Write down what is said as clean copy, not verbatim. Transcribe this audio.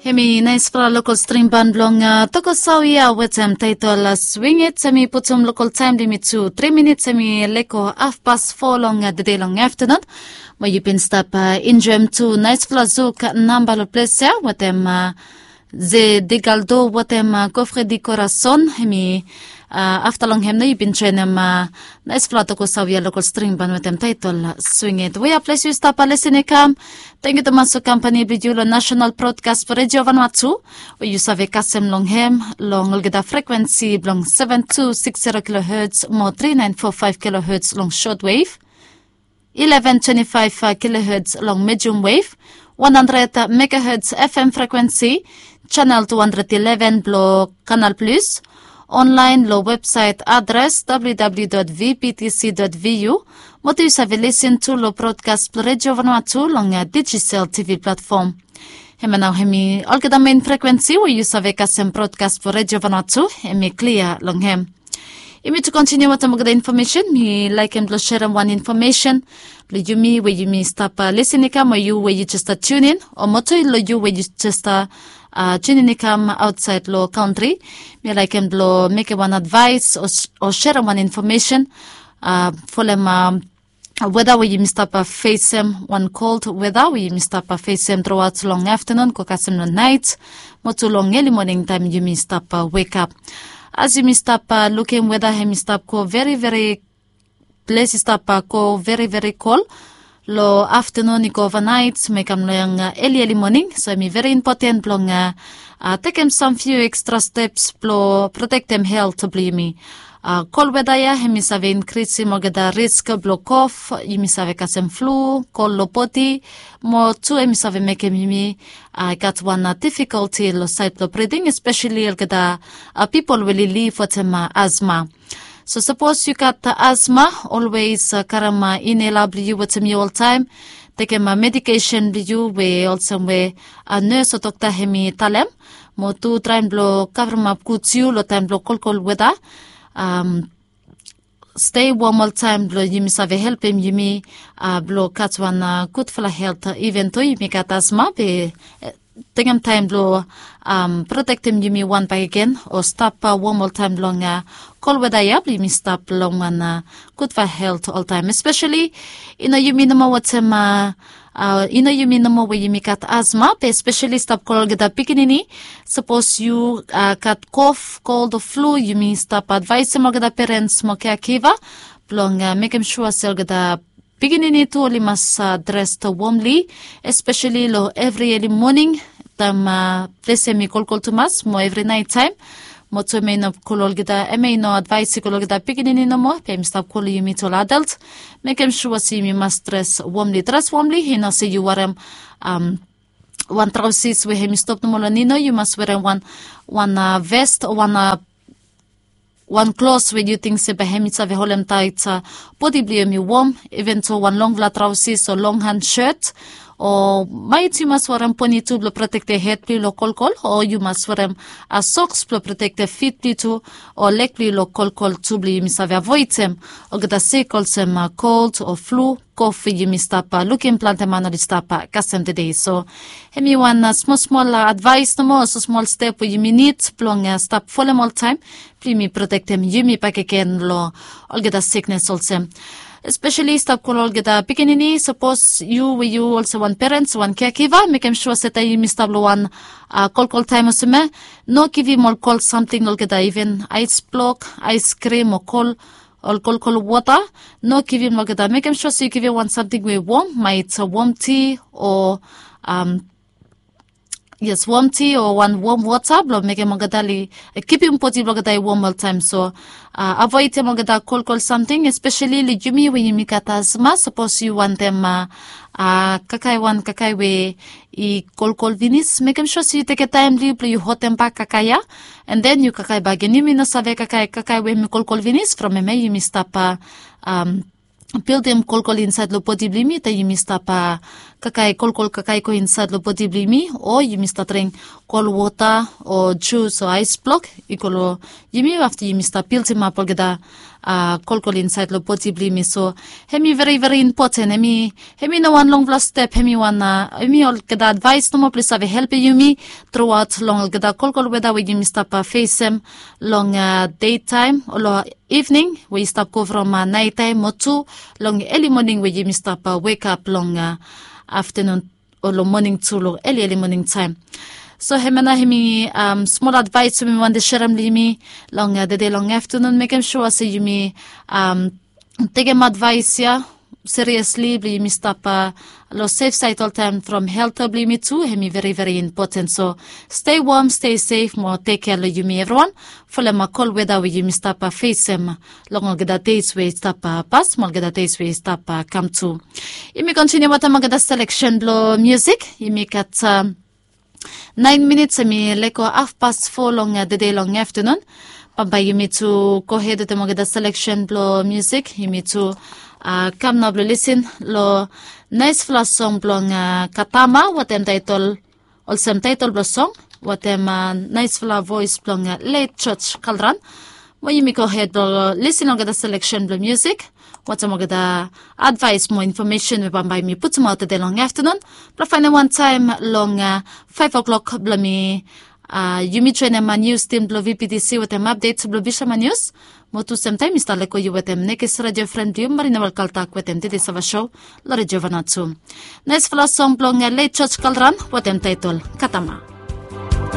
Hemi nice for local stream band long toko sawia wetem title swing it semi putum local time limit to 3 minutes semi leko 4:30 long the day long afternoon. Where you been stop in gem to nice for zook number of place wetem ze digaldo wetem cofre di corazon hemi after long hem na you been train nice for toko sawia local stream band wetem title swing it. We are place you stop listening come. Thank you to Maso Company Bidulo National Broadcast for Radio Vanuatu. We use a kasem long hem, long olgeda frequency, long 7260 kHz, more 3945 kHz long shortwave, 1125 kHz long medium wave, 100 MHz FM frequency, channel 211 blow Canal Plus, online low website address www.vptc.vu. What you have listened to lo broadcast Radio Vanuatu long digital TV platform. Hema now hemi olgeda main frequency where you have kasem broadcast for Radio Vanuatu hemi clear long hem. Imi to continue what the information me like and share one information. Lo you me where you me stop listening come or you where you just tune in or moto lo you where you just tuning in come outside lo country. Me like and blow make one advice or share one information. For them weather we missed up a face one cold weather we missed up a face throughout long afternoon kokasem no night motu long early morning time you missed up wake up as you missed up looking weather he missed up ko very place stop ko very cold lo afternoon ko overnight make am long early morning so me very important long take him some few extra steps to protect them health to me. Cold weather ya hemisave increase mogeda risk block off yimisave kasem flu cold lopoti mo tu hemisave make mimi got one difficulty lo side lo breathing especially geda people will live with asthma. So suppose you got asthma always karama inhalable you with me all time take my medication you we also we a nurse or doctor hemi talem mo tu try blow cover map kutiu lo time blow cold weather stay warm all time blow you miss have help him you me blow cut one good for health even though you make asthma be take him time blow protect him you me one by again or stop warm all time long cold weather you me stop long one good for health all time especially you know you mean no what's you mean no more where you make asthma, especially stop cold get a pikinini. Suppose you got cough, cold or flu, you mean stop advice mo get parents mo caregiver. Long make him sure sell get a pikinini to only must dressed warmly, especially lo every early morning. Tam place me cold to mass mo every night time. Moto may no kolol gida may no advice kolol gida pikinini no more pem stop call you meet all adults make him sure see me must dress warmly he no say you wear one trousers we him stop no more nino you must wear one vest or one clothes when you think se behem it's a holem tight body me warm even to one long flat trousers or long hand shirt or might you must wear pony to protect the head lo col or you must wear a socks to protect the feet to or leg lo col to be miss avoid them or get a sick also cold or flu cough you miss tapa looking plant a man or stapa custom today so hemi one small advice no more so small step you need long stop for them all time please me protect them you me pack again lo or get a sickness also. Especially stop call get a pikinini. Suppose you also one parents, one caregiver, make him sure that you miss one call time or no give him or call something or get even ice block, ice cream or call water. No give him or get make him sure so you give you one something we warm, might warm tea or yes, warm tea or one warm water, blow make him mogadali, keep him potty blogadai warm all time. So, avoid him mogada call something, especially lijumi when you make asthma. Suppose you want them, kakai we, call vinis, make him sure so you take a time leave, you hot them back kakaya, and then you kakai bag, and you mean no save kakai we me call vinis from a may you miss tapa, build them call inside lo body blimi that you missed up kakai ko inside lo body blimi or you missed drink cold water or juice or ice block ikolo yimi after you missed build him up geda call inside lo possibly me so hemi very important hemi no one long plus step hemi one hemi all kada advice no mo please have help you me throughout long kada call whether we you stop face him long daytime or evening we stop go from night time or two long early morning we you stop wake up long afternoon or long morning to long early morning time. So hemi small advice to me one the sharam limi long the day long afternoon making sure say you me take him advice ya seriously bli mi stop lo safe side all time from health bli me too hemi very important so stay warm stay safe more take care you me everyone for ma call weather we you me stop face him long gada days we stop pass more gada days we stop come to you me continue what am gada selection blow music you me cut 9 minutes me leko 4:30 long the day long afternoon papa you me to go ahead to the selection blow music you me to come now listen lo nice flash song blong katama what am title also title blow song what am nice flash voice blong late church kaldran when you me go ahead listen on the selection blow music what am gada advice more information we by me put them out the long afternoon but find one time long 5 o'clock blow me you me train my news team blow VPTC with them updates blow Bishama news mo to sometime installe ko you with them next radio friend you marina wal kaltak with them did this show la radio vanatsu nice flash song blong late church kaldran what them title katama